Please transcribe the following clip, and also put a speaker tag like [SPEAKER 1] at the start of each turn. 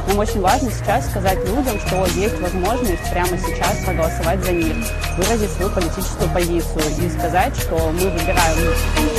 [SPEAKER 1] Нам очень важно сейчас сказать людям, что есть возможность прямо сейчас проголосовать за них, выразить свою политическую позицию и сказать, что мы выбираем